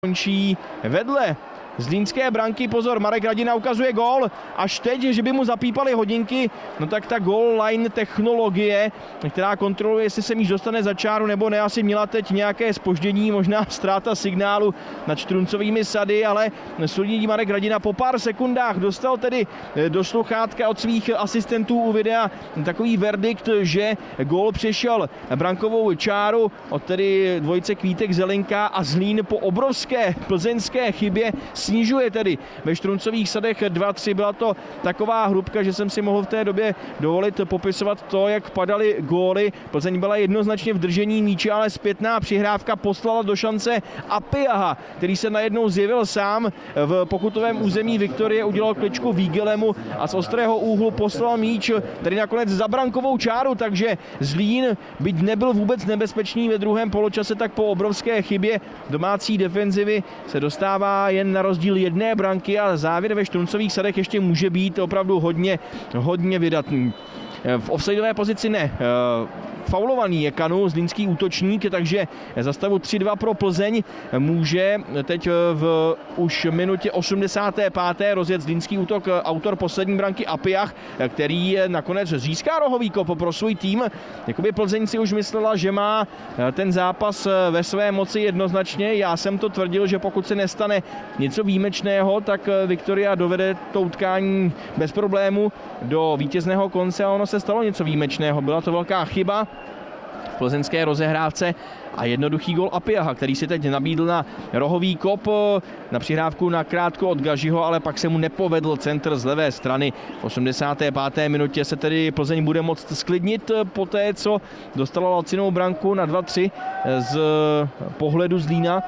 končí vedle zlínské branky. Pozor, Marek Radina ukazuje gól. Až teď, že by mu zapípaly hodinky, no tak ta goal line technologie, která kontroluje, jestli se míč dostane za čáru nebo ne, asi měla teď nějaké zpoždění, možná ztráta signálu nad Štruncovými sady, ale solidní Marek Radina po pár sekundách dostal tedy do sluchátka od svých asistentů u videa takový verdikt, že gól přešel brankovou čáru od tedy dvojice Kvítek Zelinka a Zlín po obrovské plzeňské chybě snižuje tedy ve Štruncových sadech 2-3. Byla to taková hrubka, že jsem si mohl v té době dovolit popisovat to, jak padaly góly. Plzeň byla jednoznačně v držení míče, ale zpětná přihrávka poslala do šance Apiaha, který se najednou zjevil sám v pokutovém území Viktorie, udělal kličku Vígelemu a z ostrého úhlu poslal míč tedy nakonec za brankovou čáru, takže Zlín, byť nebyl vůbec nebezpečný ve druhém poločase, tak po obrovské chybě domácí defenzivy se dostává jen na rozdíl jedné branky a závěr ve Štruncových sadech ještě může být opravdu hodně vydatný. V offsideové pozici ne. Faulovaný je Kanu, zlínský útočník, takže za stavu 3-2 pro Plzeň může teď v už minutě 85. rozjet zlínský útok autor poslední branky Apiach, který nakonec získá rohový kop pro svůj tým. Jakoby Plzeň si už myslela, že má ten zápas ve své moci jednoznačně. Já jsem to tvrdil, že pokud se nestane něco výjimečného, tak Viktoria dovede to utkání bez problému do vítězného konce a ono se stalo něco výjimečného. Byla to velká chyba v plzeňské rozehrávce a jednoduchý gól Apiaha, který si teď nabídl na rohový kop, na přihrávku na krátko od Gažiho, ale pak se mu nepovedl centr z levé strany. V 85. minutě se tedy Plzeň bude moct sklidnit po té, co dostala lacinou branku na 2-3 z pohledu Zlína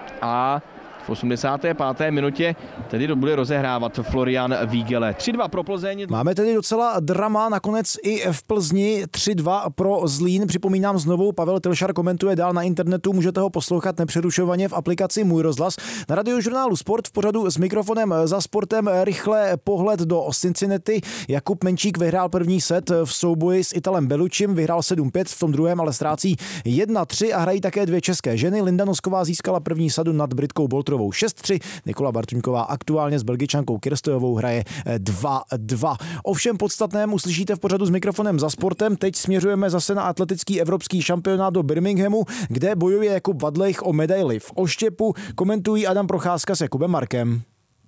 a v 85. minutě tedy bude rozehrávat Florian Vígele. 3-2 pro Plzeň. Máme tedy docela drama nakonec i v Plzni. 3-2 pro Zlín. Připomínám znovu, Pavel Tilšar komentuje dál na internetu, můžete ho poslouchat nepřerušovaně v aplikaci Můj rozhlas. Na Radiožurnálu Sport v pořadu s mikrofonem za sportem rychle pohled do Cincinnati. Jakub Menčík vyhrál první set v souboji s Italem Belučím, vyhrál 7-5, v tom druhém ale ztrácí 1-3 a hrají také dvě české ženy. Linda Nosková získala první sadu nad Britkou Boltrovou 6-3, Nikola Bartuňková aktuálně s Belgičankou Kirstojovou hraje 2-2. O všem podstatném uslyšíte v pořadu s mikrofonem za sportem. Teď směřujeme zase na atletický evropský šampionát do Birminghamu, kde bojuje Jakub Vadlejch o medaili v oštěpu. Komentují Adam Procházka s Jakubem Markem.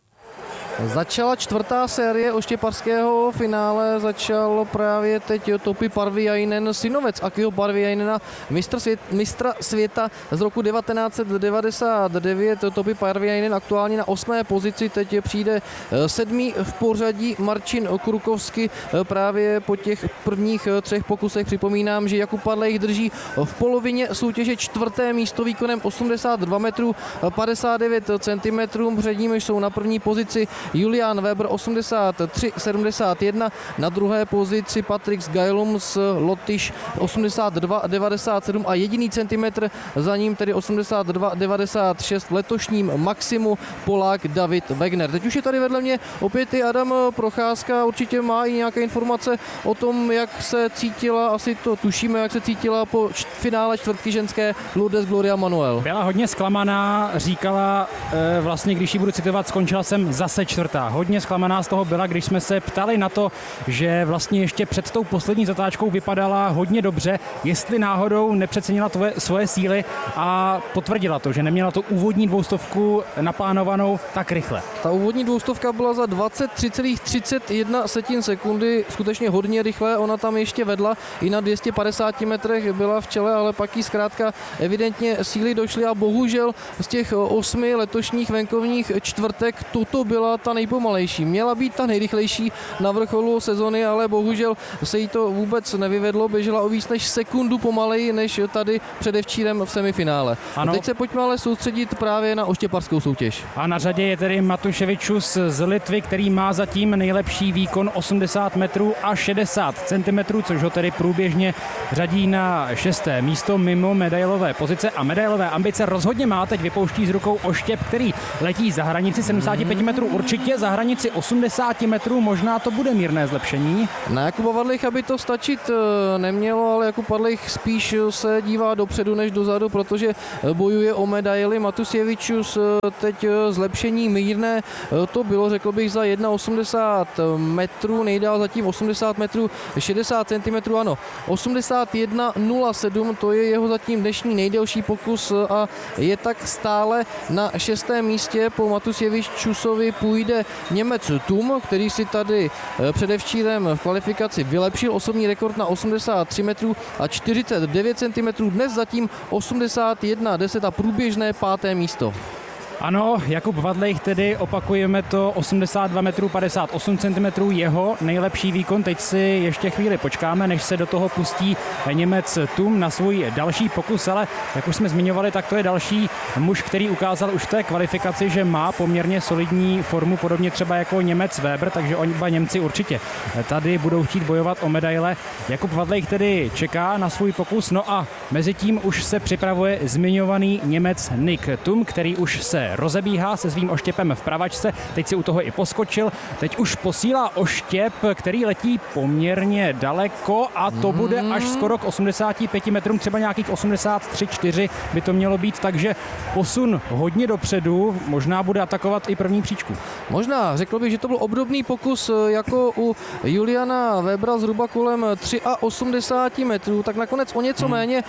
Začala čtvrtá série oštěparského finále, začal právě teď Topi Parviainen, synovec Akiho Parviainena, mistra světa z roku 1999. Topi Parviainen aktuálně na 8. pozici, teď přijde 7. v pořadí Marcin Krukovsky právě po těch prvních 3 pokusech. Připomínám, že Jakub Vadlejch drží v polovině soutěže 4. místo výkonem 82 metrů 59 cm, před ním jsou na první pozici Julian Weber 83,71, na druhé pozici Patrick Gailum z Lotyš 82,97 a jediný centimetr za ním tedy 82,96 v letošním maximu Polák David Wegner. Teď už je tady vedle mě opět i Adam Procházka, určitě má i nějaké informace o tom, jak se cítila, asi to tušíme, jak se cítila po finále čtvrtky ženské Lourdes Gloria Manuel. Byla hodně zklamaná, říkala vlastně, když ji budu citovat, skončila jsem zase čtvrtá. Hodně zklamaná z toho byla, když jsme se ptali na to, že vlastně ještě před tou poslední zatáčkou vypadala hodně dobře, jestli náhodou nepřecenila svoje síly a potvrdila to, že neměla tu úvodní 200 naplánovanou tak rychle. Ta úvodní 200 byla za 23,31 sekundy, skutečně hodně rychle, ona tam ještě vedla, i na 250 metrech byla v čele, ale pak jí zkrátka evidentně síly došly a bohužel z těch 8 letošních venkovních čtvrtek toto byla ta nejpomalejší. Měla být ta nejrychlejší na vrcholu sezony, ale bohužel se jí to vůbec nevyvedlo. Běžela o víc než sekundu pomaleji než tady předevčírem v semifinále. A teď se pojďme ale soustředit právě na oštěparskou soutěž. A na řadě je tedy Matuševičus z Litvy, který má zatím nejlepší výkon 80 metrů a 60 cm, což ho tedy průběžně řadí na 6. místo mimo medailové pozice a medailové ambice rozhodně má. Teď vypouští z rukou oštěp, který letí za hranici 75 metrů určitě určitě za hranici 80 metrů možná to bude mírné zlepšení. Na Jakuba Vadlicha by to stačit nemělo, ale Jakub Vadlich spíš se dívá dopředu než dozadu, protože bojuje o medaili. Matusjevičus teď zlepšení mírné, to bylo, řekl bych, za 1,80 metrů, nejdál zatím 80 metrů 60 cm, ano, 81,07, to je jeho zatím dnešní nejdelší pokus a je tak stále na 6. místě. Po Matusjevičusovi půjde Němec Tum, který si tady předevčírem v kvalifikaci vylepšil osobní rekord na 83 metrů a 49 cm, dnes zatím 81,10 a průběžné 5. místo. Ano, Jakub Vadlich, tedy opakujeme to, 82 metrů 58 cm, jeho nejlepší výkon. Teď si ještě chvíli počkáme, než se do toho pustí Němec Tum na svůj další pokus, ale jak už jsme zmiňovali, tak to je další muž, který ukázal už v té kvalifikaci, že má poměrně solidní formu, podobně třeba jako Němec Weber, takže oba Němci určitě tady budou chtít bojovat o medaile. Jakub Vadlich tedy čeká na svůj pokus, no a mezi tím už se připravuje zmiňovaný Němec Nick Tum, který už se rozebíhá se svým oštěpem v pravačce, teď si u toho i poskočil, teď už posílá oštěp, který letí poměrně daleko a to bude až skoro k 85 metrům, třeba nějakých 83,4 by to mělo být, takže posun hodně dopředu, možná bude atakovat i první příčku. Možná, řekl bych, že to byl obdobný pokus jako u Juliana Webera zhruba kolem 83 metrů, tak nakonec o něco méně,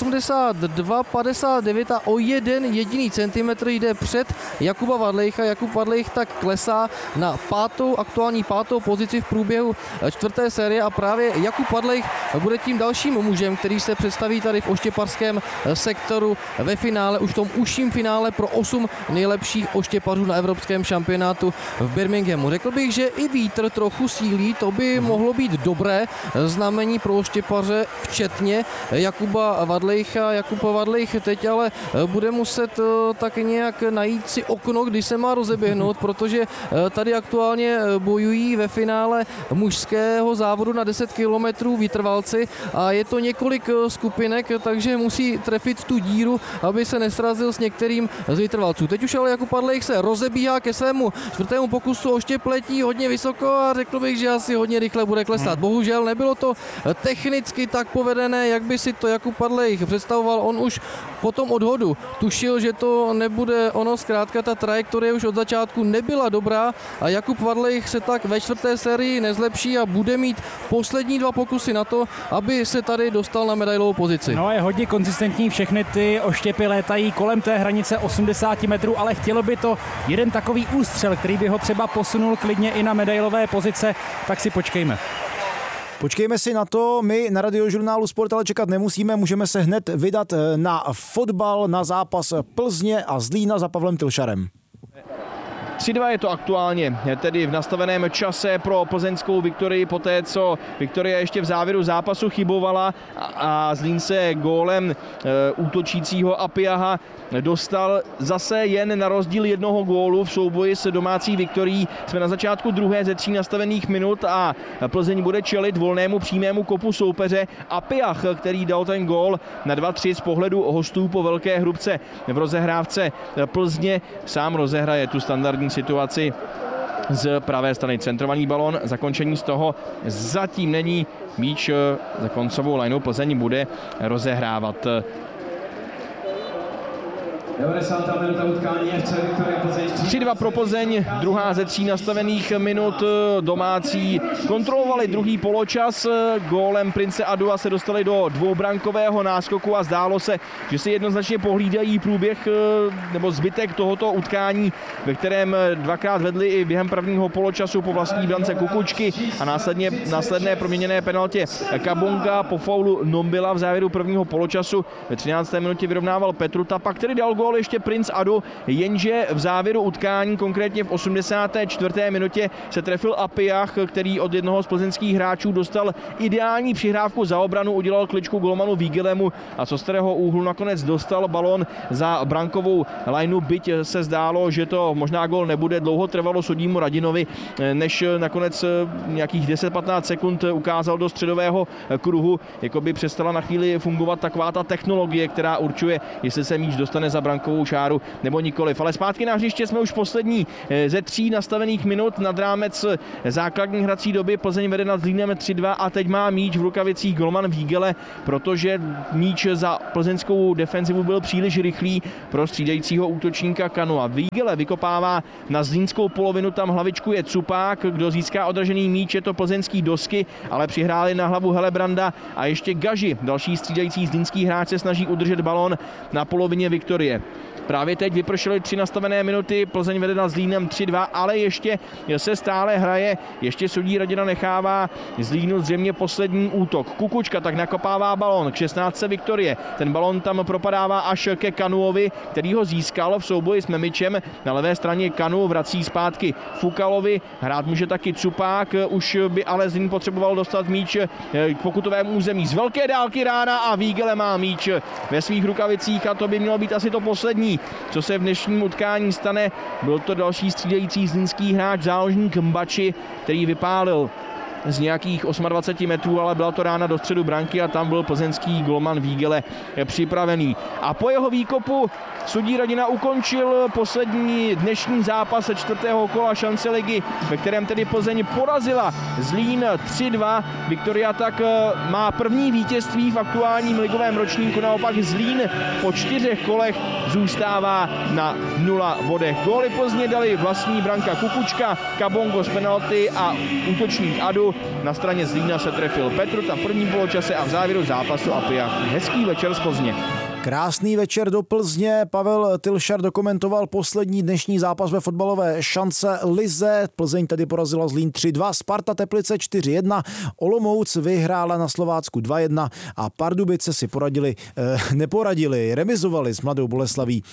82,59 a o jeden jediný centimetr jde před Jakuba Vadlicha. Jakub Vadlich tak klesá na aktuální pátou pozici v průběhu 4. série a právě Jakub Vadlich bude tím dalším mužem, který se představí tady v oštěparském sektoru ve finále, už v tom užším finále pro 8 nejlepších oštěpařů na evropském šampionátu v Birminghamu. Řekl bych, že i vítr trochu sílí, to by mohlo být dobré znamení pro oštěpaře, včetně Jakuba Vadlicha. Jakub Vadlich teď ale bude muset tak nějak najít si okno, kdy se má rozeběhnout, protože tady aktuálně bojují ve finále mužského závodu na 10 kilometrů vytrvalci a je to několik skupinek, takže musí trefit tu díru, aby se nesrazil s některým z vytrvalců. Teď už ale Jakub Vadlich se rozebíhá ke svému 4. pokusu, oštěp letí hodně vysoko a řekl bych, že asi hodně rychle bude klesat. Bohužel nebylo to technicky tak povedené, jak by si to Jakub Vadlich představoval. On už po tom odhodu tušil, že to nebude ono, zkrátka ta trajektorie už od začátku nebyla dobrá a Jakub Vadlich se tak ve 4. sérii nezlepší a bude mít poslední 2 pokusy na to, aby se tady dostal na medailovou pozici. No, je hodně konzistentní, všechny ty oštěpy létají kolem té hranice 80 metrů, ale chtělo by to jeden takový ústřel, který by ho třeba posunul klidně i na medailové pozice, tak si počkejme. Počkejme si na to, my na Radiožurnálu Sport ale čekat nemusíme, můžeme se hned vydat na fotbal, na zápas Plzně a Zlína za Pavlem Tylšarem. 3-2 je to aktuálně, tedy v nastaveném čase pro plzeňskou Viktorii, poté co Viktoria ještě v závěru zápasu chybovala a Zlín se gólem útočícího Apiaha dostal zase jen na rozdíl jednoho gólu v souboji s domácí Viktorií. Jsme na začátku druhé ze 3 nastavených minut a Plzeň bude čelit volnému přímému kopu soupeře. Apiah, který dal ten gól na 2-3 z pohledu hostů po velké hrubce v rozehrávce Plzně, sám rozehraje tu standardní situaci z pravé strany. Centrovaný balon, zakončení z toho zatím není, míč za koncovou lineou Plzeň bude rozehrávat. 90. minuta utkání FC Viktoria Plzeň. 3-2 pro Plzeň, druhá ze 3 nastavených minut. Domácí kontrolovali druhý poločas. Gólem Prince Adua se dostali do dvoubrankového náskoku a zdálo se, že si jednoznačně pohlídají průběh nebo zbytek tohoto utkání, ve kterém dvakrát vedli i během prvního poločasu po vlastní brance Kukučky a následné proměněné penaltě Kabonga po faulu Nombila v závěru prvního poločasu. Ve 13. minutě vyrovnával Petruta, pak tedy dal gól ještě Prince Adu, jenže v závěru utkání, konkrétně v 84. minutě, se trefil Apiah, který od jednoho z plzeňských hráčů dostal ideální přihrávku za obranu, udělal kličku golmanu Vígelemu a z ostrého úhlu nakonec dostal balón za brankovou lineu, byť se zdálo, že to možná gól nebude. Dlouho trvalo Sodímu Radinovi, než nakonec nějakých 10-15 sekund ukázal do středového kruhu, jako by přestala na chvíli fungovat taková ta technologie, která určuje, jestli se míč dostane za brankovou čáru nebo nikoliv. Ale zpátky na hřiště jsme už poslední ze 3 nastavených minut nad rámec základní hrací doby. Plzeň vede nad Zlínem 3-2 a teď má míč v rukavicích golman Vígele, protože míč za plzeňskou defenzivu byl příliš rychlý pro střídajícího útočníka Kanua. Vígele vykopává na zlínskou polovinu, tam hlavičku je Cupák, kdo získá odražený míč, je to plzeňský Dosky, ale přihráli na hlavu Helebranda a ještě Gaži, další střídající zlínský hráč, se snaží udržet balón na polovině Viktorie. Právě teď vypršely 3 nastavené minuty, Plzeň vede nad Zlínem 3-2, ale ještě se stále hraje, ještě sudí Radina nechává Zlínu zřejmě poslední útok. Kukučka tak nakopává balón k 16. Viktorie, ten balón tam propadává až ke Kanuovi, který ho získal v souboji s Memičem, na levé straně Kanu vrací zpátky Fukalovi, hrát může taky Cupák, už by ale Zlín potřeboval dostat míč k pokutovému území z velké dálky rána a Vígele má míč ve svých rukavicích a to by mělo být asi to poslední, co se v dnešním utkání stane. Byl to další střídající zlínský hráč, záložník Mbači, který vypálil z nějakých 28 metrů, ale byla to rána do středu branky a tam byl plzeňský golman Vígele připravený. A po jeho výkopu sudí Radina ukončil poslední dnešní zápas 4. kola šance ligy, ve kterém tedy Plzeň porazila Zlín 3-2. Viktoria tak má první vítězství v aktuálním ligovém ročníku, naopak Zlín po 4 kolech zůstává na 0 bodech. Góly Plzně dali vlastní branka Kukučka, Kabongo z penalty a útočník Adu. Na straně Zlína se trefil Petru tam v prvním poločase a v závěru zápasu Apia. Hezký večer z Plzně. Krásný večer do Plzně. Pavel Tylšar dokumentoval poslední dnešní zápas ve fotbalové šance lize. Plzeň tedy porazila Zlín 3-2, Sparta Teplice 4-1, Olomouc vyhrála na Slovácku 2-1 a Pardubice si neporadili, remizovali s Mladou Boleslaví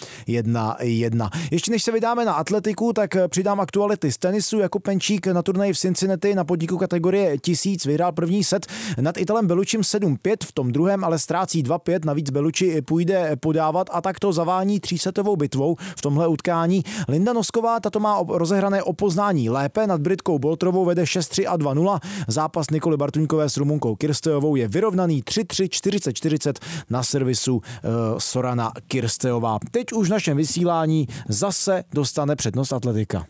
1-1. Ještě než se vydáme na atletiku, tak přidám aktuality z tenisu. Jakub Penčík na turnaji v Cincinnati na podniku kategorie 1000 vyhrál první set nad Italem Belučím 7-5, v tom druhém ale ztrácí 2-5, navíc Beluči půjde podávat a tak to zavání 3setovou bitvou v tomhle utkání. Linda Nosková, tato má rozehrané o poznání lépe, nad Britkou Boltrovou vede 6-3 a 2-0. Zápas Nikoly Bartuňkové s Rumunkou Kirstejovou je vyrovnaný 3-3, 40-40 na servisu Sorana Kirstejová. Teď už v našem vysílání zase dostane přednost atletika.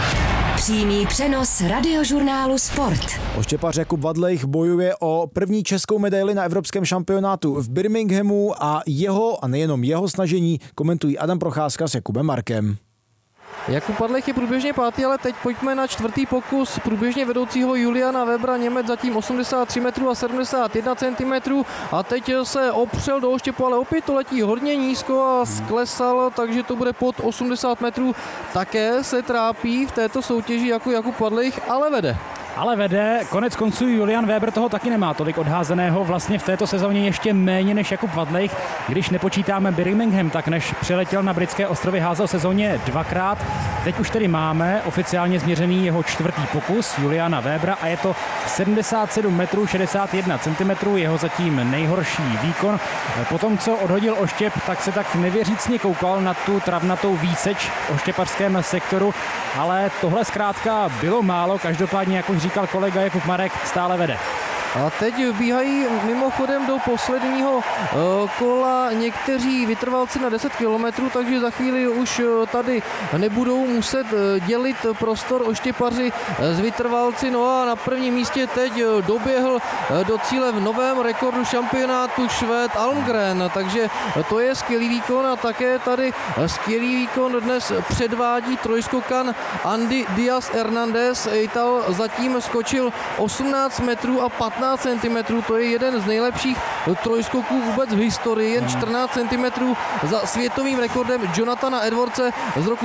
Přímý přenos Radiožurnálu Sport. Oštěpař Jakub Vadlejch bojuje o první českou medaili na evropském šampionátu v Birminghamu a jeho a nejenom jeho snažení komentují Adam Procházka s Jakubem Markem. Jakub Vadlejch je průběžně 5., ale teď pojďme na 4. pokus průběžně vedoucího Juliana Webera. Němec zatím 83 metrů a 71 cm a teď se opřel do oštěpu, ale opět to letí hodně nízko a sklesal, takže to bude pod 80 metrů. Také se trápí v této soutěži jako Jakub Vadlejch, ale vede. Konec konců Julian Weber toho taky nemá tolik odházeného. Vlastně v této sezóně ještě méně než Jakub Vadlejch. Když nepočítáme Birmingham, tak než přiletěl na britské ostrovy, házel v sezóně 2krát. Teď už tedy máme oficiálně změřený jeho 4. pokus Juliana Webera a je to 77 metrů 61 cm, jeho zatím nejhorší výkon. Potom, co odhodil oštěp, tak se tak nevěřícně koukal na tu travnatou výseč v oštěpařském sektoru, ale tohle zkrátka bylo málo, každopádně, jak říkal kolega Jakub Marek, stále vede. A teď bíhají mimochodem do posledního kola někteří vytrvalci na 10 km, takže za chvíli už tady nebudou muset dělit prostor oštěpaři s vytrvalci. No a na prvním místě teď doběhl do cíle v novém rekordu šampionátu Švéd Almgren, takže to je skvělý výkon a také tady skvělý výkon dnes předvádí trojskokan Andy Diaz Hernandez. Ital zatím skočil 18 metrů a 15 cm, to je jeden z nejlepších trojskoků vůbec v historii, jen 14 cm za světovým rekordem Jonathana Edwardse z roku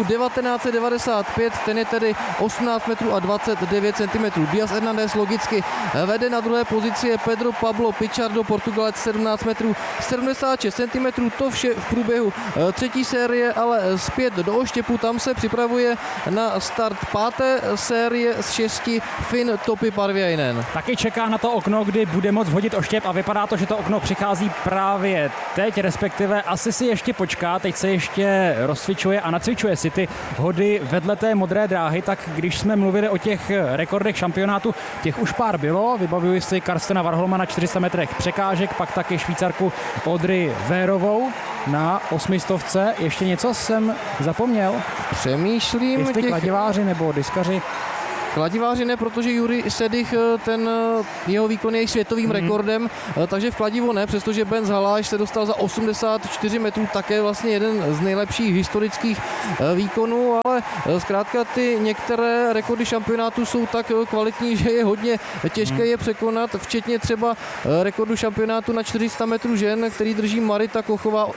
1995, ten je tedy 18 metrů a 29 cm. Diaz Hernandez logicky vede, na druhé pozici je Pedro Pablo Pichardo, Portugalec, 17 metrů 76 cm, to vše v průběhu třetí série, ale zpět do oštěpu, tam se připravuje na start 5. série z 6 Finn Topi Parviainen. Taky čeká na to okno, kdy bude moct hodit oštěp a vypadá to, že to okno přichází právě teď, respektive asi si ještě počká, teď se ještě rozcvičuje a nacvičuje si ty hody vedle té modré dráhy, tak když jsme mluvili o těch rekordech šampionátu, těch už pár bylo, vybavuji si Karstena Warholma na 400 metrech překážek, pak taky Švýcarku Audrey Vérovou, na 800. Ještě něco jsem zapomněl? Přemýšlím. Jestli kladiváři nebo diskaři? Kladiváři ne, protože Juri Sedych, ten jeho výkon je světovým rekordem, takže v kladivu ne, přestože Ben Haláš se dostal za 84 metrů, také vlastně jeden z nejlepších historických výkonů, ale zkrátka ty některé rekordy šampionátu jsou tak kvalitní, že je hodně těžké je překonat, včetně třeba rekordu šampionátu na 400 metrů žen, který drží Marita Kochová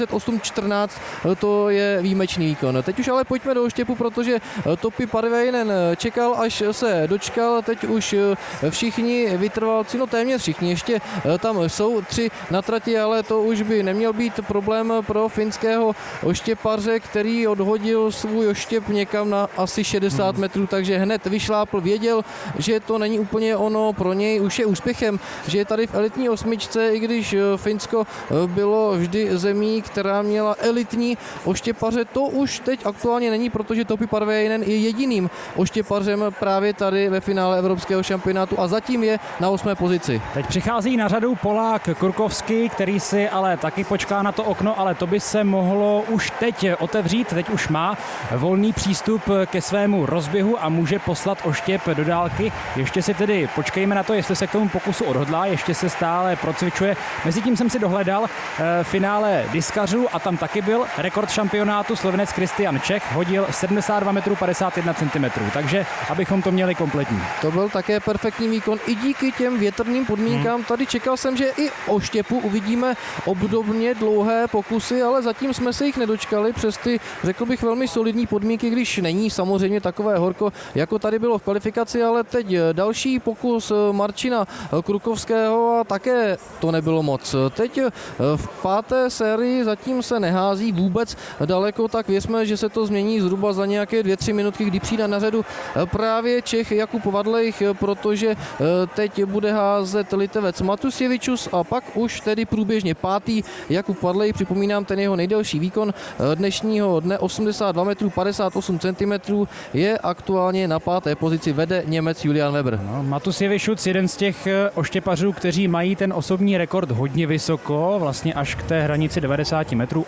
48-14, to je výjimečný výkon. Teď už ale pojďme do oštěpu, protože Topi Parviainen čekal, až se dočkal, teď už všichni vytrvalci, no téměř všichni, ještě tam jsou 3 na trati, ale to už by neměl být problém pro finského oštěpaře, který odhodil svůj oštěp někam na asi 60 metrů, takže hned vyšlápl, věděl, že to není úplně ono, pro něj už je úspěchem, že je tady v elitní 8, i když Finsko bylo vždy zemí, která měla elitní oštěpaře, to už teď aktuálně není, protože Topi Parviainen je jediným oštěpařem právě tady ve finále evropského šampionátu a zatím je na 8. pozici. Teď přichází na řadu Polák Kurkovský, který si ale taky počká na to okno, ale to by se mohlo už teď otevřít. Teď už má volný přístup ke svému rozběhu a může poslat oštěp do dálky. Ještě si tedy počkejme na to, jestli se k tomu pokusu odhodlá, ještě se stále procvičuje. Mezitím jsem si dohledal finále diskařů a tam taky byl rekord šampionátu. Slovenec Kristian Čech hodil 72 metrů 51 cm, takže abychom to měli kompletní. To byl také perfektní výkon i díky těm větrným podmínkám. Tady čekal jsem, že i o štěpu uvidíme obdobně dlouhé pokusy, ale zatím jsme se jich nedočkali přes ty, řekl bych, velmi solidní podmínky, když není samozřejmě takové horko, jako tady bylo v kvalifikaci, ale teď další pokus Marcina Krukovského a také to nebylo moc. Teď v 5. sérii zatím se nehází vůbec daleko, tak věřme, že se to změní zhruba za nějaké 2-3 minutky, kdy přijde na řadu právě Čech Jakub Vadlejch, protože teď bude házet Litevec Matusjevičus a pak už tedy průběžně 5. Jakub Vadlejch, připomínám ten jeho nejdelší výkon dnešního dne 82 metrů 58 cm, je aktuálně na 5. pozici, vede Němec Julian Weber. No, Matusjevičus, jeden z těch oštěpařů, kteří mají ten osobní rekord hodně vysoko, vlastně až k té hranici 90 metrů,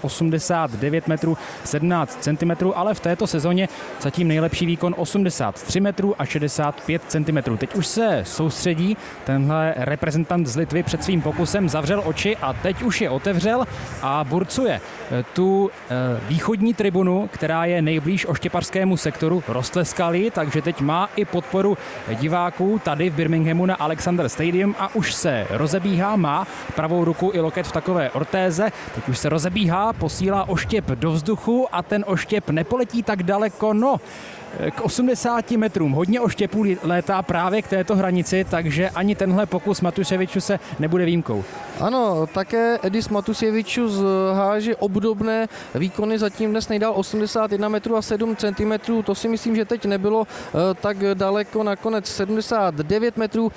89 metrů 17 cm, ale v této sezóně zatím nejlepší výkon 83 metrů a 65 cm. Teď už se soustředí tenhle reprezentant z Litvy před svým pokusem, zavřel oči a teď už je otevřel a burcuje tu východní tribunu, která je nejblíž oštěpařskému sektoru, roztleskali, takže teď má i podporu diváků tady v Birminghamu na Alexander Stadium a už se rozebíhá, má pravou ruku i loket v takové ortéze, teď už se rozebíhá, posílá oštěp do vzduchu a ten oštěp nepoletí tak daleko, no k 80 metrům. Hodně oštěpů létá právě k této hranici, takže ani tenhle pokus Matusjevičuse se nebude výjimkou. Ano, také Edis Matusjevičus háže obdobné výkony, zatím dnes nejdál 81 metrů a 7 cm, to si myslím, že teď nebylo tak daleko, nakonec 79 metrů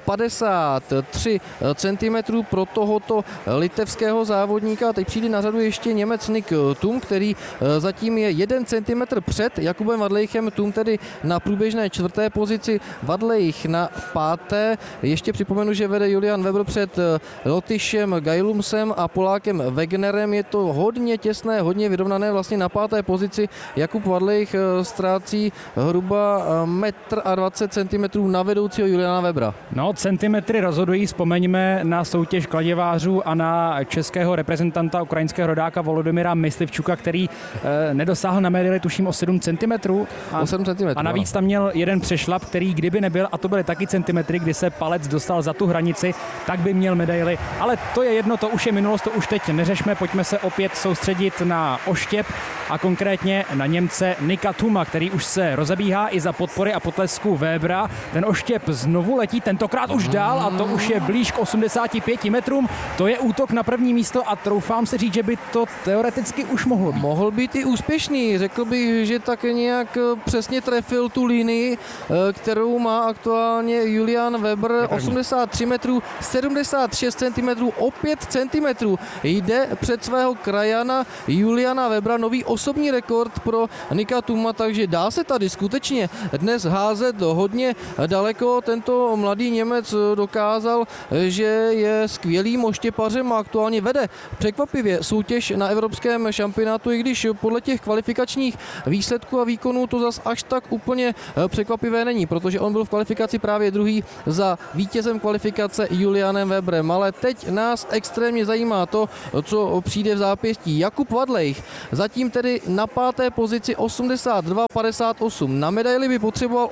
53 cm pro tohoto litevského závodníka. Teď přijde na řadu ještě Němec Nick Tum, který zatím je 1 cm před Jakubem Vadlejchem, Tum tedy na průběžné 4. pozici, Vadlejch na 5. Ještě připomenu, že vede Julian Weber před Lotyšem Gajlumsem a Polákem Wegenerem. Je to hodně těsné, hodně vyrovnané, vlastně na 5. pozici Jakub Vadlejch ztrácí hruba 1,20 m na vedoucího Juliana Webera. No, centimetry rozhodují, vzpomeňme na soutěž kladivářů a na českého reprezentanta ukrajinského rodáka Volodymyra Myslivčuka, který nedosáhl na medaili tuším o 7 cm. A navíc tam měl jeden přešlap, který kdyby nebyl, a to byly taky centimetry, kdy se palec dostal za tu hranici, tak by měl medaili. Ale to je jedno, to už je minulost, to už teď neřešme, pojďme se opět soustředit na oštěp a konkrétně na Němce Nicka Tuma, který už se rozebíhá i za podpory a potlesku Webera. Ten oštěp znovu letí, tentokrát už dál a to už je blíž k 85 metrům. To je útok na první místo a troufám se říct, že by to teoreticky už mohlo být. Mohl být i úspěšný, řekl bych, že tak nějak přesně trefil tu linii, kterou má aktuálně Julian Weber, 83 metrů, 76 cm, o 5 cm. Jde před svého krajana Juliana Webera, nový osobní rekord pro Nika Tuma, takže dá se tady skutečně dnes házet hodně daleko. Tento mladý Němec dokázal, že je skvělým oštěpařem a aktuálně vede překvapivě soutěž na evropském šampionátu, i když podle těch kvalifikačních výsledků a výkonů to zas až tak úplně překvapivé není, protože on byl v kvalifikaci právě druhý za vítězem kvalifikace Julianem Weberem. Ale teď nás extrémně zajímá to, co přijde v zápěstí. Jakub Vadlejch zatím tedy na 5. pozici 82,58. Na medaili by potřeboval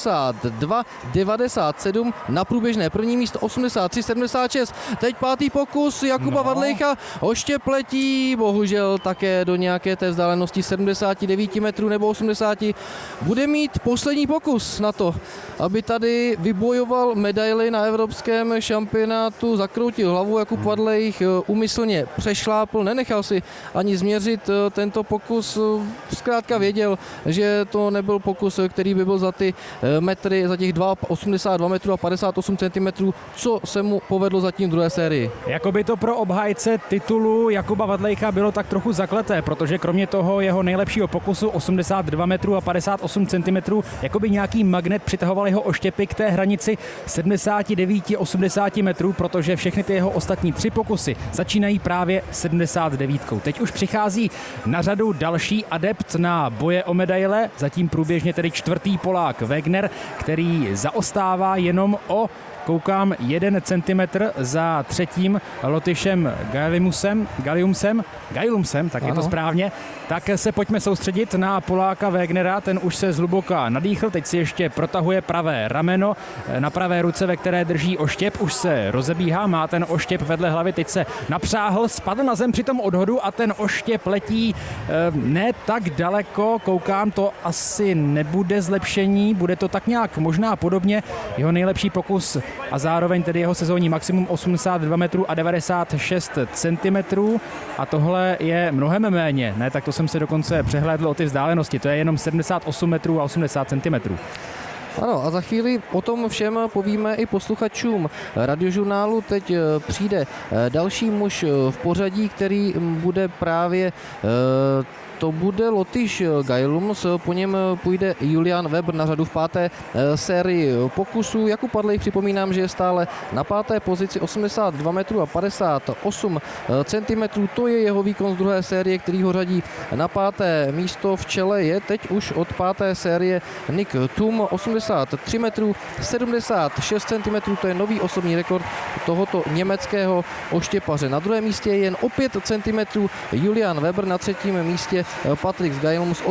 82,97. Na průběžné první místo 83,76. Teď 5. pokus Jakuba Vadlejcha, oštěpletí, bohužel také do nějaké té vzdálenosti 79 metrů nebo 80. Bude mít poslední pokus na to, aby tady vybojoval medaili na evropském šampionátu. Zakroutil hlavu Jakub Vadlejch, úmyslně přešlápl, nenechal si ani změřit tento pokus. Zkrátka věděl, že to nebyl pokus, který by byl za ty metry, za těch 82 metrů a 58 cm, co se mu povedlo zatím v druhé sérii. Jakoby to pro obhájce titulu Jakuba Vadlejcha bylo tak trochu zakleté, protože kromě toho jeho nejlepšího pokusu 82 metrů a 58 cm, jakoby nějaký magnet přitahoval jeho oštěpy k té hranici 79-80 metrů, protože všechny ty jeho ostatní 3 pokusy začínají právě 79. Teď už přichází na řadu další adept na boje o medaile, zatím průběžně tedy 4. Polák Wegner, který zaostává jenom o koukám 1 centimetr za 3. Lotyšem Gailumsem, tak je to správně. Tak se pojďme soustředit na Poláka Wegnera, ten už se zhluboka nadýchl, teď si ještě protahuje pravé rameno na pravé ruce, ve které drží oštěp, už se rozebíhá, má ten oštěp vedle hlavy, teď se napřáhl, spadl na zem při tom odhodu a ten oštěp letí ne tak daleko, koukám, to asi nebude zlepšení, bude to tak nějak možná podobně, jeho nejlepší pokus a zároveň tedy jeho sezónní maximum 82 metrů a 96 cm a tohle je mnohem méně, ne, tak to jsem se dokonce přehlédl o ty vzdálenosti, to je jenom 78 metrů a 80 cm. Ano, a za chvíli o tom všem povíme i posluchačům Radiožurnálu. Teď přijde další muž v pořadí, který bude právě to bude Lotyš Gailums, po něm půjde Julian Weber na řadu v 5. sérii pokusů. Jakub Vadlejch, připomínám, že je stále na 5. pozici 82 metrů a 58 cm. To je jeho výkon z druhé série, který ho řadí na 5. místo. V čele je teď už od 5. série Nik Tum, 83 metrů 76 cm. To je nový osobní rekord tohoto německého oštěpaře. Na druhém místě je jen o 5 cm Julian Weber, na 3. místě Patrik Gailums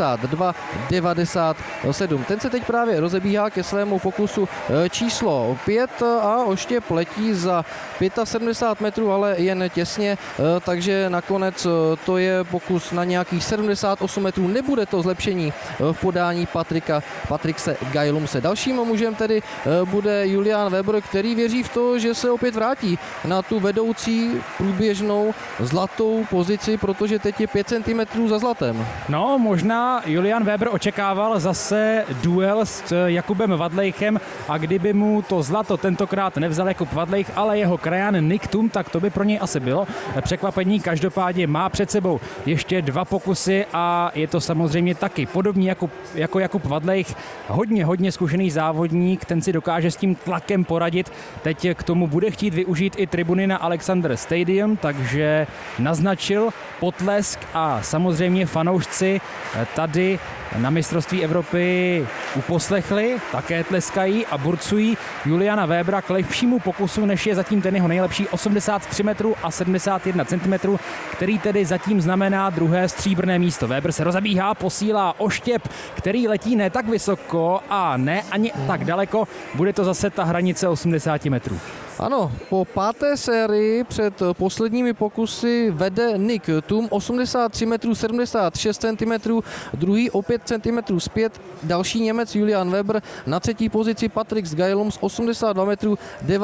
82,97. Ten se teď právě rozebíhá ke svému pokusu číslo 5 a oštěp letí za 75 metrů, ale jen těsně, takže nakonec to je pokus na nějakých 78 metrů. Nebude to zlepšení v podání Patrikse Gailumse. Dalším mužem tedy bude Julian Weber, který věří v to, že se opět vrátí na tu vedoucí průběžnou zlatou pozici, protože teď je 5 cm za zlatem. No, možná Julian Weber očekával zase duel s Jakubem Vadlejchem a kdyby mu to zlato tentokrát nevzal Jakub Vadlejch, ale jeho krajan Nik Tum, tak to by pro něj asi bylo překvapení. Každopádně má před sebou ještě 2 pokusy a je to samozřejmě taky podobný jako Jakub Vadlejch. Hodně zkušený závodník, ten si dokáže s tím tlakem poradit. Teď k tomu bude chtít využít i tribuny na Alexander Stadium, takže naznačil potlesk a samozřejmě fanoušci tady na mistrovství Evropy uposlechli, také tleskají a burcují Juliana Webera k lepšímu pokusu, než je zatím ten jeho nejlepší 83 metrů a 71 cm, který tedy zatím znamená druhé stříbrné místo. Weber se rozebíhá, posílá oštěp, který letí ne tak vysoko a ne ani tak daleko. Bude to zase ta hranice 80 metrů. Ano, po páté sérii před posledními pokusy vede Nick Thum 83 metrů 76 cm, druhý o 5 cm zpět, další Němec Julian Weber, na třetí pozici Patrik Sgailums 82 metrů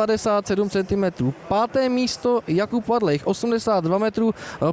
97 cm. Páté místo Jakub Vadlejch 82 metrů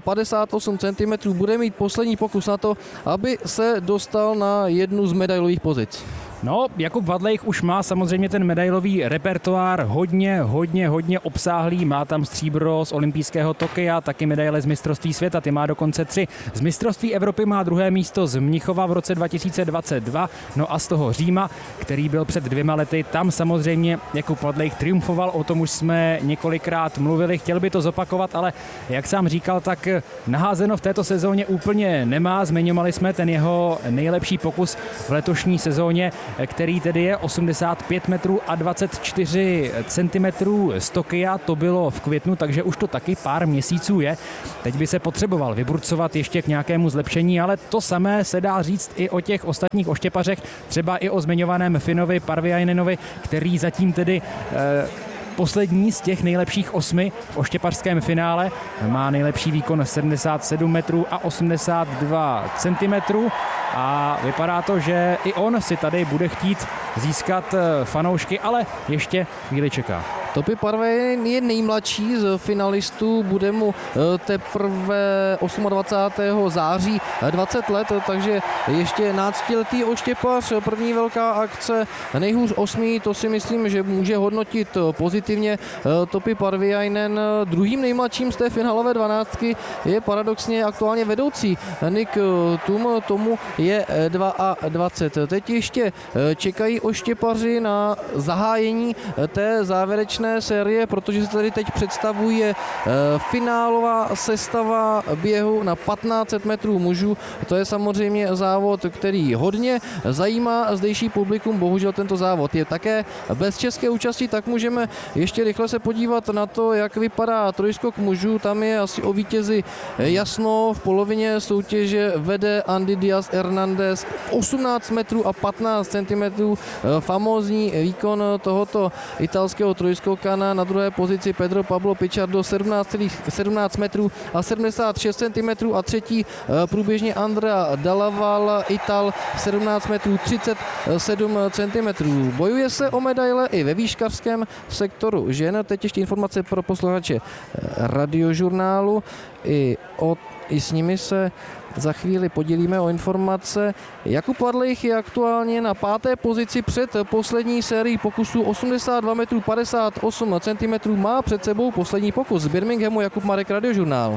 58 cm bude mít poslední pokus na to, aby se dostal na jednu z medailových pozic. No, Jakub Vadlejch už má samozřejmě ten medailový repertoár hodně obsáhlý. Má tam stříbro z olympijského Tokia, taky medaile z mistrovství světa, ty má dokonce 3. Z mistrovství Evropy má druhé místo z Mnichova v roce 2022, no a z toho Říma, který byl před 2 lety. Tam samozřejmě Jakub Vadlejch triumfoval, o tom už jsme několikrát mluvili, chtěl by to zopakovat, ale jak sám říkal, tak naházeno v této sezóně úplně nemá. Zmiňovali jsme ten jeho nejlepší pokus v letošní sezóně, který tedy je 85 metrů a 24 cm z Tokia, to bylo v květnu, takže už to taky pár měsíců je. Teď by se potřeboval vyburcovat ještě k nějakému zlepšení, ale to samé se dá říct i o těch ostatních oštěpařech, třeba i o zmiňovaném Finovi Parviainenovi, který zatím tedy poslední z těch nejlepších 8 v oštěpařském finále. Má nejlepší výkon 77 metrů a 82 cm a vypadá to, že i on si tady bude chtít získat fanoušky, ale ještě chvíli čeká. Topi Parviainen je nejmladší z finalistů, bude mu teprve 28. září 20 let, takže ještě 11letý oštěpař, první velká akce, nejhůř 8, to si myslím, že může hodnotit pozitivně Topi Parviainen. Druhým nejmladším z té finálové 12 je paradoxně aktuálně vedoucí Nick Thum, tomu je 22. Teď ještě čekají oštěpaři na zahájení té závěrečné série, protože se tady teď představuje finálová sestava běhu na 1500 metrů mužů. To je samozřejmě závod, který hodně zajímá zdejší publikum. Bohužel tento závod je také bez české účasti, tak můžeme ještě rychle se podívat na to, jak vypadá trojskok mužů. Tam je asi o vítězi jasno. V polovině soutěže vede Andy Diaz Hernandez 18 metrů a 15 cm. Famózní výkon tohoto italského trojskoka. Na druhé pozici Pedro Pablo Pichardo 17 metrů a 76 cm a třetí průběžně Andrea Dallaval, Ital 17 metrů 37 cm. Bojuje se o medaile i ve výškařském sektoru žen. Teď ještě informace pro posluchače Radiožurnálu. I s nimi se za chvíli podělíme o informace. Jakub Vadlejch je aktuálně na 5. pozici před poslední sérií pokusů 82 metrů 58 cm. Má před sebou poslední pokus z Birminghamu. Jakub Marek, Radiožurnál.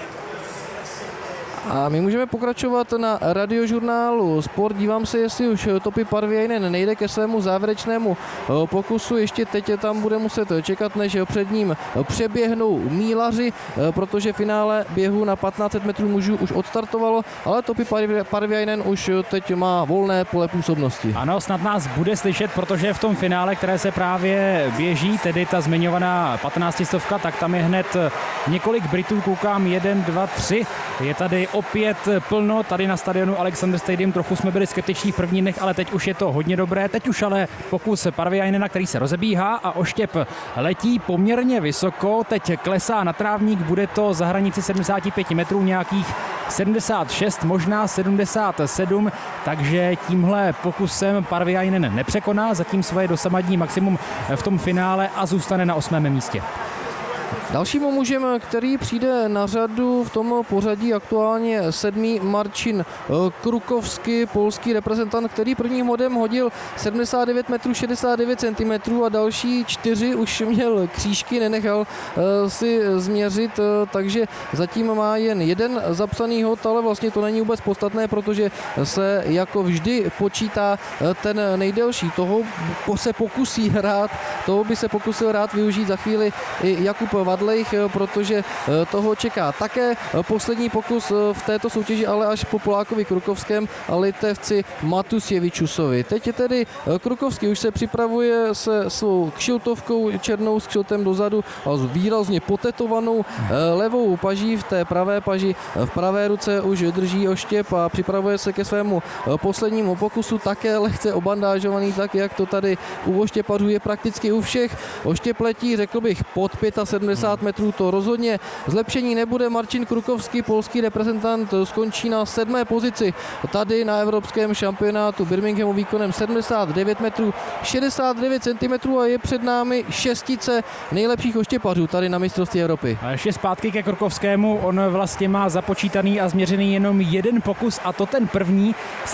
A my můžeme pokračovat na Radiožurnálu Sport. Dívám se, jestli už Topi Parviainen nejde ke svému závěrečnému pokusu. Ještě teď tam bude muset čekat, než před ním přeběhnou mílaři, protože finále běhu na 1500 metrů mužů už odstartovalo, ale Topi Parviainen už teď má volné pole působnosti. Ano, snad nás bude slyšet, protože v tom finále, které se právě běží, tedy ta zmiňovaná 15 stovka, tak tam je hned několik Britů, koukám 1, 2, 3. Je tady opět plno, tady na stadionu Alexander Stadium. Trochu jsme byli skeptiční v prvních dnech, ale teď už je to hodně dobré. Teď už ale pokus Parviainena, který se rozebíhá a oštěp letí poměrně vysoko. Teď klesá na trávník, bude to za hranici 75 metrů, nějakých 76, možná 77, takže tímhle pokusem Parviainen nepřekoná zatím svoje dosavadní maximum v tom finále a zůstane na 8. místě. Dalším mužem, který přijde na řadu v tom pořadí aktuálně 7. Marcin Krukovský, polský reprezentant, který prvním hodem hodil 79 metrů 69 cm a další 4 už měl křížky, nenechal si změřit, takže zatím má jen jeden zapsaný hod, ale vlastně to není vůbec podstatné, protože se jako vždy počítá ten nejdelší. Toho by se pokusil rád využít za chvíli i Jakub Vadlejch. Vadlejch, protože toho čeká také poslední pokus v této soutěži, ale až po Polákovi Krukovském a Litevci Matusjevičusovi. Teď je tedy Krukovský už se připravuje se svou kšiltovkou černou s kšiltem dozadu a s výrazně potetovanou levou paží. V té pravé paži v pravé ruce už drží oštěp a připravuje se ke svému poslednímu pokusu, také lehce obandážovaný, tak jak to tady u oštěpařů je prakticky u všech. Oštěp letí, řekl bych, pod 75 metrů, to rozhodně zlepšení nebude. Marcin Krukovský, polský reprezentant, skončí na 7. pozici tady na evropském šampionátu Birminghamu výkonem 79 metrů 69 cm a je před námi šestice nejlepších oštěpařů tady na mistrovství Evropy. A ještě zpátky ke Krukovskému, on vlastně má započítaný a změřený jenom jeden pokus a to ten první,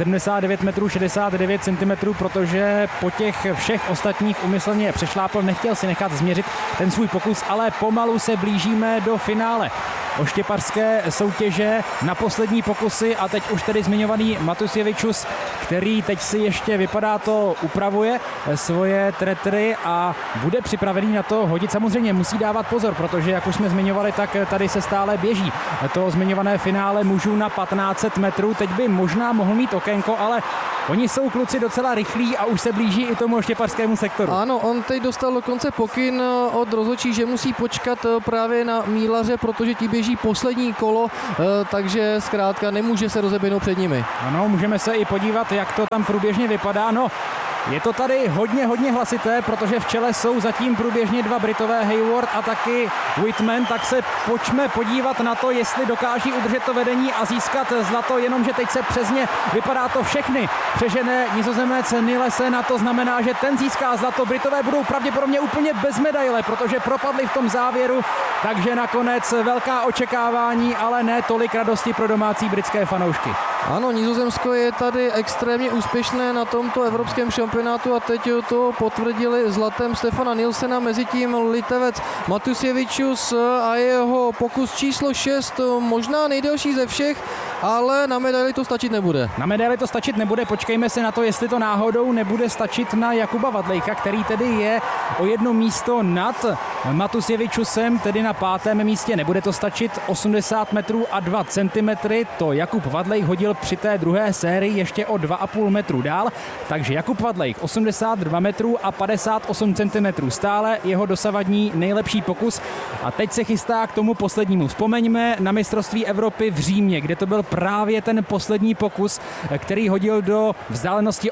79 metrů 69 cm, protože po těch všech ostatních umyslně přešlápl, nechtěl si nechat změřit ten svůj pokus, ale pomalu se blížíme do finále oštěpařské soutěže na poslední pokusy a teď už tedy zmiňovaný Matusjevičus, který teď si ještě vypadá to upravuje svoje tretry a bude připravený na to hodit. Samozřejmě musí dávat pozor, protože jak už jsme zmiňovali, tak tady se stále běží to zmiňované finále mužů na 1500 metrů. Teď by možná mohl mít okénko, ale oni jsou kluci docela rychlí a už se blíží i tomu oštěpařskému sektoru. Ano, on teď dostal dokonce pokyn od rozhodčí, že musí počkat právě na mílaře, protože ti běží poslední kolo, takže zkrátka nemůže se rozeběhnout před nimi. Ano, můžeme se i podívat, jak to tam průběžně vypadá. No, je to tady hodně hlasité, protože v čele jsou zatím průběžně dva Britové, Hayward a taky Whitman, tak se pojďme podívat na to, jestli dokáží udržet to vedení a získat zlato, jenomže teď se přes ně vypadá to všechny. Přežene Nizozemec Nielsen a to znamená, že ten získá zlato. Britové budou pravděpodobně úplně bez medaile, protože propadli v tom závěru, takže nakonec velká očekávání, ale ne tolik radosti pro domácí britské fanoušky. Ano, Nizozemsko je tady extrémně úspěšné na tomto evropském šampionátu a teď to potvrdili zlatem Stefana Nielsena, mezitím Litevec Matusjevičus a jeho pokus číslo 6, možná nejdelší ze všech, ale na medaili to stačit nebude. Na medaili to stačit nebude, počkejme se na to, jestli to náhodou nebude stačit na Jakuba Vadlejcha, který tedy je o jedno místo nad Matusjevičusem, tedy na 5. místě. Nebude to stačit, 80 metrů a 2 centimetry, to Jakub Vadlejch hodil při té druhé sérii ještě o 2,5 metru dál, takže Jakub Vadlejch 82 metrů a 58 cm, stále jeho dosavadní nejlepší pokus a teď se chystá k tomu poslednímu. Vzpomeňme na mistrovství Evropy v Římě, kde to byl právě ten poslední pokus, který hodil do vzdálenosti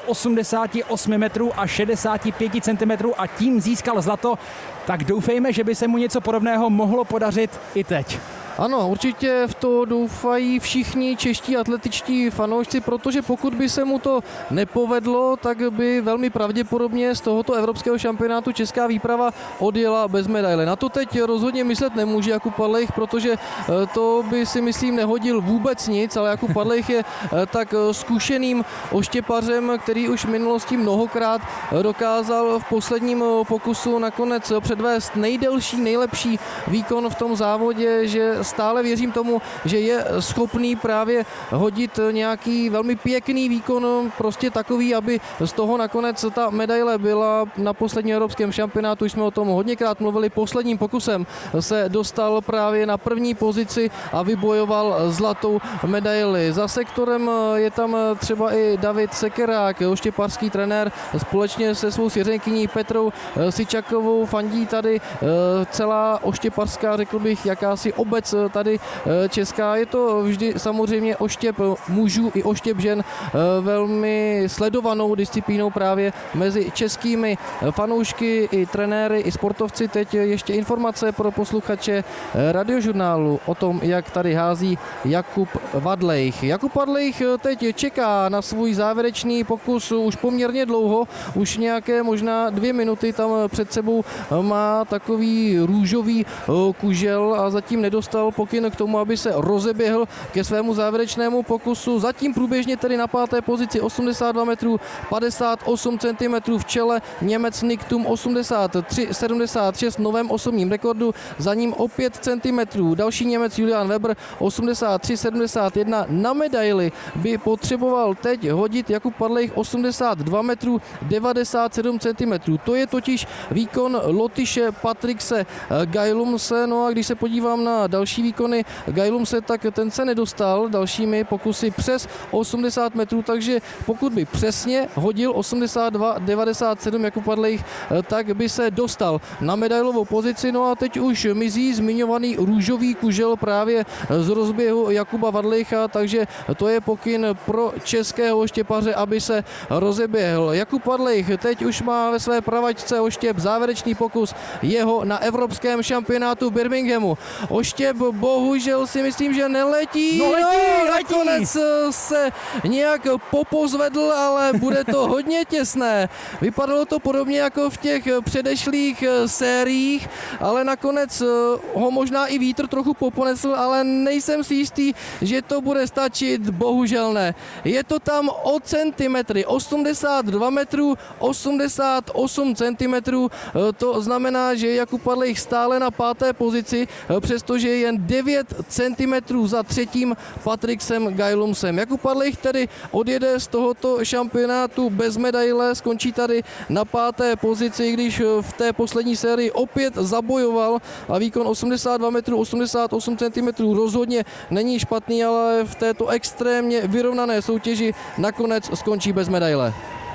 88 metrů a 65 cm a tím získal zlato, tak doufejme, že by se mu něco podobného mohlo podařit i teď. Ano, určitě v to doufají všichni čeští atletičtí fanoušci, protože pokud by se mu to nepovedlo, tak by velmi pravděpodobně z tohoto evropského šampionátu česká výprava odjela bez medaile. Na to teď rozhodně myslet nemůže Jakub Vadlejch, protože to by si myslím nehodil vůbec nic, ale Jakub Vadlejch je tak zkušeným oštěpařem, který už v minulosti mnohokrát dokázal v posledním pokusu nakonec předvést nejdelší, nejlepší výkon v tom závodě, že stále věřím tomu, že je schopný právě hodit nějaký velmi pěkný výkon, prostě takový, aby z toho nakonec ta medaile byla na posledním evropském šampionátu. Už jsme o tom hodněkrát mluvili, posledním pokusem se dostal právě na první pozici a vybojoval zlatou medaili. Za sektorem je tam třeba i David Sekerák, oštěpařský trenér, společně se svou svěřenkyní Petrou Sičakovou fandí tady celá oštěpařská, řekl bych, jakási obec tady česká. Je to vždy samozřejmě oštěp mužů i oštěp žen velmi sledovanou disciplínou právě mezi českými fanoušky i trenéry i sportovci. Teď ještě informace pro posluchače Radiožurnálu o tom, jak tady hází Jakub Vadlejch. Jakub Vadlejch teď čeká na svůj závěrečný pokus už poměrně dlouho, už nějaké možná 2 minuty tam před sebou má takový růžový kužel a zatím nedostal dal pokyn k tomu, aby se rozeběhl ke svému závěrečnému pokusu. Zatím průběžně tedy na 5. pozici 82 metrů 58 cm v čele Němec Nick Thum 83,76 novém osobním rekordu, za ním o 5 cm další Němec Julian Weber 83,71. Na medaili by potřeboval teď hodit Jakub Padlejch 82 metrů 97 cm. To je totiž výkon Lotyše Patrikse Gailumse. No a když se podívám na další výkony Gailumse, tak ten se nedostal dalšími pokusy přes 80 metrů, takže pokud by přesně hodil 82,97 Jakub Padlejch, tak by se dostal na medailovou pozici. No a teď už mizí zmiňovaný růžový kužel právě z rozběhu Jakuba Padlejcha, takže to je pokyn pro českého oštěpaře, aby se rozeběhl. Jakub Padlejch teď už má ve své pravačce oštěp závěrečný pokus jeho na evropském šampionátu v Birminghamu. Oštěp bohužel si myslím, že neletí. Nakonec se nějak popozvedl, ale bude to hodně těsné. Vypadalo to podobně jako v těch předešlých sériích, ale nakonec ho možná i vítr trochu poponesl, ale nejsem si jistý, že to bude stačit, bohužel ne. Je to tam o centimetry, 82 metrů, 88 centimetrů, to znamená, že Jakub Padlejch stále na 5. pozici, přestože je jen 9 centimetrů za třetím Patriksem Gailumsem. Jakub Padlejch tedy odjede z tohoto šampionátu bez medaile, skončí tady na 5. pozici, když v té poslední sérii opět zabojoval a výkon 82 metrů 88 cm rozhodně není špatný, ale v této extrémně vyrovnané soutěži nakonec skončí bez medaile.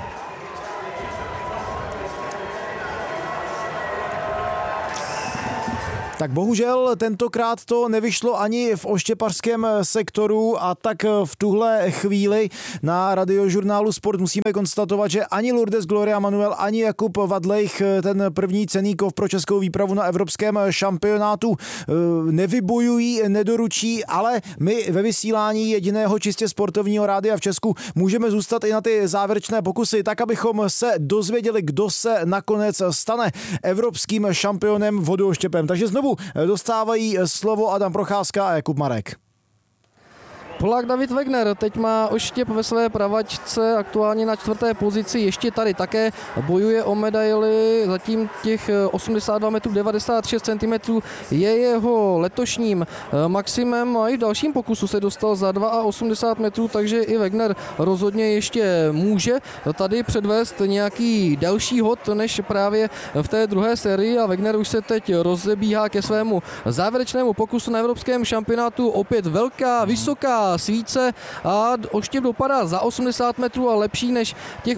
Tak bohužel tentokrát to nevyšlo ani v oštěpařském sektoru a tak v tuhle chvíli na Radiožurnálu Sport musíme konstatovat, že ani Lourdes Gloria Manuel, ani Jakub Padlejch ten první cenný kov pro českou výpravu na evropském šampionátu nevybojují, nedoručí, ale my ve vysílání jediného čistě sportovního rádia v Česku můžeme zůstat i na ty závěrečné pokusy, tak abychom se dozvěděli, kdo se nakonec stane evropským šampionem vodooštěpem. Takže znovu dostávají slovo Adam Procházka a Jakub Marek. Polák David Wegner teď má oštěp ve své pravačce, aktuálně na 4. pozici, ještě tady také bojuje o medaily, zatím těch 82 metrů 96 cm je jeho letošním maximem a i v dalším pokusu se dostal za 82 metrů, takže i Wegner rozhodně ještě může tady předvést nějaký další hod než právě v té druhé sérii a Wegner už se teď rozebíhá ke svému závěrečnému pokusu na evropském šampionátu, opět velká, vysoká svíce a oštěp dopadá za 80 metrů a lepší než těch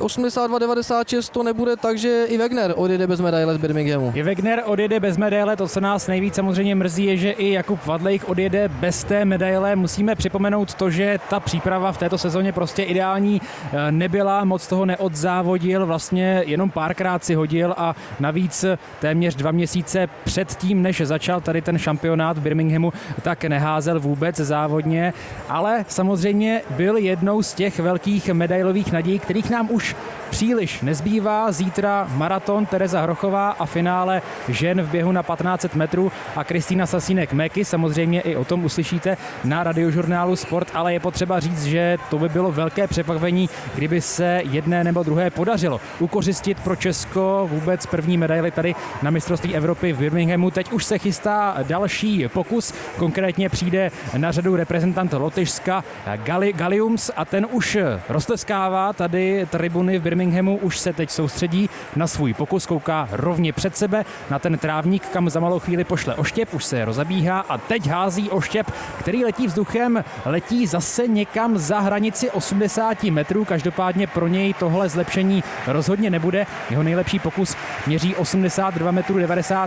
82,96 to nebude, takže i Wegner odjede bez medaile z Birminghamu. I Wegner odjede bez medaile, to, co nás nejvíc samozřejmě mrzí, je, že i Jakub Padlejch odjede bez té medaile. Musíme připomenout to, že ta příprava v této sezóně prostě ideální nebyla, moc toho neodzávodil, vlastně jenom párkrát si hodil a navíc téměř 2 měsíce před tím, než začal tady ten šampionát v Birminghamu, tak neházel vůbec závodně, ale samozřejmě byl jednou z těch velkých medailových nadějí, kterých nám už příliš nezbývá. Zítra maraton Tereza Hrochová a finále žen v běhu na 1500 metrů a Kristýna Sasínek-Meky. Samozřejmě i o tom uslyšíte na Radiožurnálu Sport, ale je potřeba říct, že to by bylo velké překvapení, kdyby se jedné nebo druhé podařilo ukořistit pro Česko vůbec první medaili tady na mistrovství Evropy v Birminghamu. Teď už se chystá další pokus, konkrétně přijde na řadu reprezentant Lotyšska Galiums a ten už roztleskává tady tribuny v Birminghamu, už se teď soustředí na svůj pokus, kouká rovně před sebe na ten trávník, kam za malou chvíli pošle oštěp, už se rozabíhá a teď hází oštěp, který letí vzduchem, letí zase někam za hranici 80 metrů, každopádně pro něj tohle zlepšení rozhodně nebude. Jeho nejlepší pokus měří 82 metrů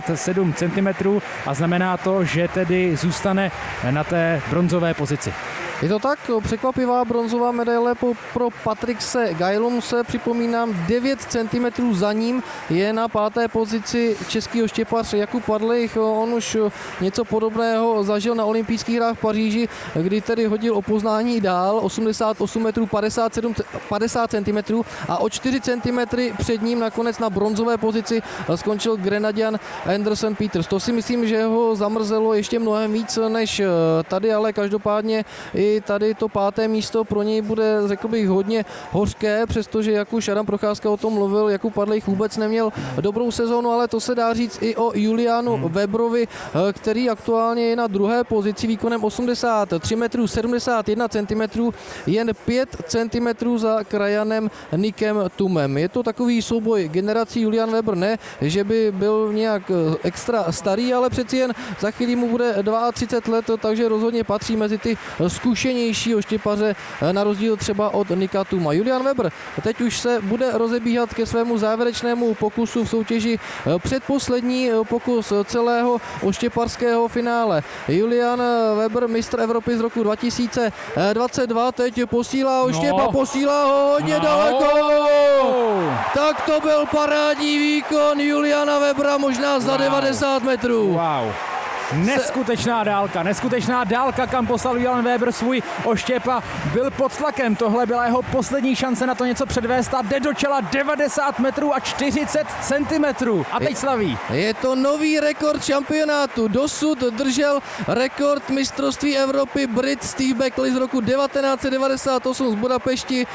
97 cm a znamená to, že tedy zůstane na té bronzové pozici. Je to tak, překvapivá bronzová medaile pro Patrickse Gailumse, připomínám 9 cm za ním je na 5. pozici český oštěpař Jakub Padlejch. On už něco podobného zažil na olympijských hrách v Paříži, kdy tedy hodil o poznání dál, 88 metrů 50 cm a o 4 cm před ním nakonec na bronzové pozici skončil Grenadian Anderson Peters. To si myslím, že ho zamrzelo ještě mnohem víc než tady, ale každopádně i tady to 5. místo pro něj bude, řekl bych, hodně hořké, přestože jak už Adam Procházka o tom mluvil, Jakub Padlejch vůbec neměl dobrou sezónu, ale to se dá říct i o Julianu Webrovi, který aktuálně je na 2. pozici výkonem 83 metrů 71 cm, jen 5 cm za krajanem Nickem Tumem. Je to takový souboj generací. Julian Weber ne, že by byl nějak extra starý, ale přeci jen za chvíli mu bude 32 let, takže rozhodně patří mezi ty zkušenější oštěpaře, na rozdíl třeba od Nicka Tuma. Julian Weber teď už se bude rozebíhat ke svému závěrečnému pokusu v soutěži, předposlední pokus celého oštěparského finále. Julian Weber, mistr Evropy z roku 2022, teď posílá oštěpa, posílá ho hodně daleko. Tak to byl parádní výkon Juliana Webera, možná za 90 metrů. Wow. Neskutečná dálka, kam poslal Julian Weber svůj oštěp a byl pod tlakem. Tohle byla jeho poslední šance na to něco předvést a jde do čela 90 metrů a 40 centimetrů. A teď slaví. Je to nový rekord šampionátu. Dosud držel rekord mistrovství Evropy Brit Steve Beckley z roku 1998 z Budapešti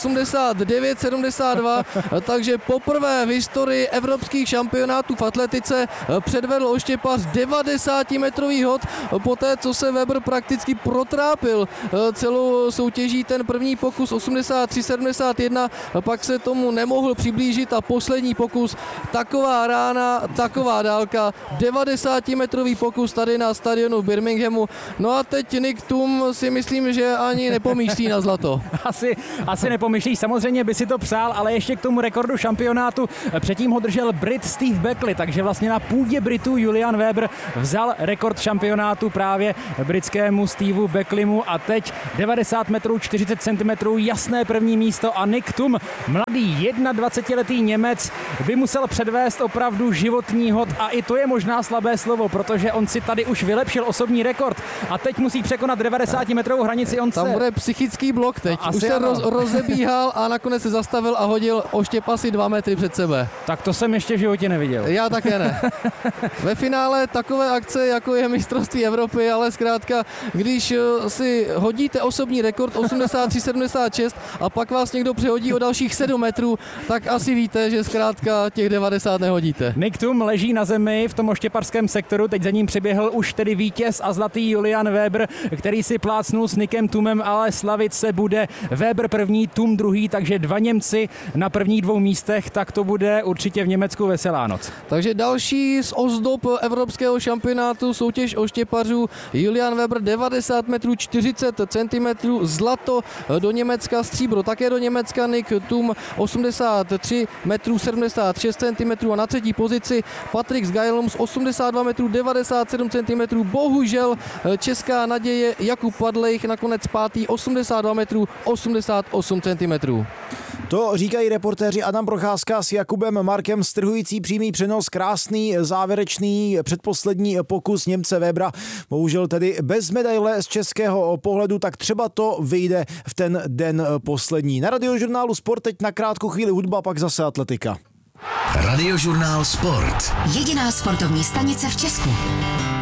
89-72, takže poprvé v historii evropských šampionátů v atletice předvedl oštěpař 90-metrový hod, poté co se Weber prakticky protrápil celou soutěží. Ten první pokus 83-71, pak se tomu nemohl přiblížit a poslední pokus, taková rána, taková dálka, 90-metrový pokus tady na stadionu v Birminghamu. No a teď Nick Tum si myslím, že ani nepomýšlí na zlato. Asi nepomýšlí, samozřejmě by si to přál, ale ještě k tomu rekordu šampionátu. Předtím ho držel Brit Steve Beckley, takže vlastně na půdě Britů Julian Weber vzal rekord šampionátu právě britskému Steveu Beckleymu a teď 90 metrů 40 cm, jasné první místo a Nick Tum, mladý 21letý Němec, by musel předvést opravdu životní hod a i to je možná slabé slovo, protože on si tady už vylepšil osobní rekord a teď musí překonat 90 metrovou hranici. Tam bude psychický blok teď. Už se rozebíhal a nakonec se zastavil a hodil oštěp asi 2 metry před sebe. Tak to jsem ještě v životě neviděl. Já také ne. Ve finále takové akce, jako je mistrovství Evropy, ale zkrátka, když si hodíte osobní rekord 83-76 a pak vás někdo přehodí o dalších 7 metrů, tak asi víte, že zkrátka těch 90 nehodíte. Nick Tum leží na zemi v tom oštěparském sektoru, teď za ním přiběhl už tedy vítěz a zlatý Julian Weber, který si plácnul s Nickem Tumem, ale slavit se bude Weber první, Tum druhý, takže 2 Němci na prvních 2 místech, tak to bude určitě v Německu veselá noc. Takže další z ozdob evropského šampionátu, soutěž oštěpařů, Julian Weber 90 metrů 40 cm, zlato do Německa, stříbro také do Německa, Nick Tum 83 metrů 76 cm a na 3. pozici Patrick Gailums 82 metrů 97 cm, bohužel česká naděje Jakub Padlejch nakonec 5. 82 metrů 88 cm. To říkají reportéři Adam Procházka s Jakubem Markem, strhující přímý přenos, krásný závěrečný předposlední pokus Němce Webera. Bohužel tedy bez medaile z českého pohledu, tak třeba to vyjde v ten den poslední. Na Radiožurnálu Sport teď na krátkou chvíli hudba, pak zase atletika. Radiožurnál Sport. Jediná sportovní stanice v Česku.